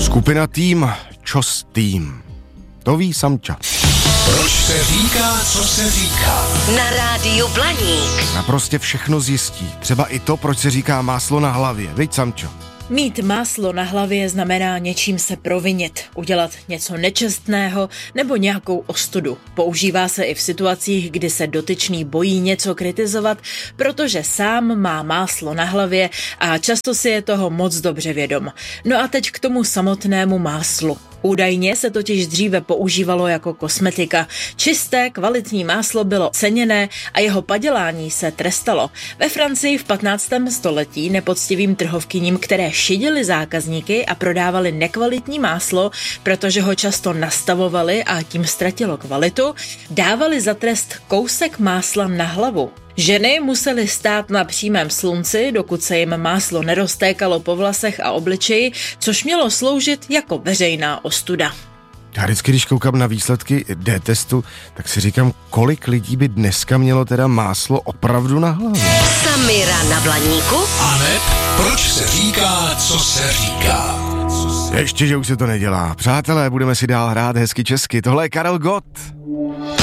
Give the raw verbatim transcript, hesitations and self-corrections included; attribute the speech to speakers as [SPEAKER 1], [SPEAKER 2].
[SPEAKER 1] Skupina Tým, čo s tým? To ví Samča.
[SPEAKER 2] Proč se říká, co se říká?
[SPEAKER 3] Na rádiu Blaník.
[SPEAKER 1] A prostě všechno zjistí. Třeba i to, proč se říká máslo na hlavě. Viď, Samčo?
[SPEAKER 4] Mít máslo na hlavě znamená něčím se provinit, udělat něco nečestného nebo nějakou ostudu. Používá se i v situacích, kdy se dotyčný bojí něco kritizovat, protože sám má máslo na hlavě a často si je toho moc dobře vědom. No a teď k tomu samotnému máslu. Údajně se totiž dříve používalo jako kosmetika. Čisté, kvalitní máslo bylo ceněné a jeho padělání se trestalo. Ve Francii v patnáctém století nepoctivým trhovkyním, které šidily zákazníky a prodávali nekvalitní máslo, protože ho často nastavovali a tím ztratilo kvalitu, dávali za trest kousek másla na hlavu. Ženy musely stát na přímém slunci, dokud se jim máslo neroztékalo po vlasech a obličeji, což mělo sloužit jako veřejná ostuda.
[SPEAKER 1] Já vždycky, když koukám na výsledky D-testu, tak si říkám, kolik lidí by dneska mělo teda máslo opravdu na hlavě.
[SPEAKER 3] Samira na Blaníku.
[SPEAKER 2] Aneb, proč se říká, co se říká?
[SPEAKER 1] Ještě, že už se to nedělá. Přátelé, budeme si dál hrát hezky česky. Tohle je Karel Gott.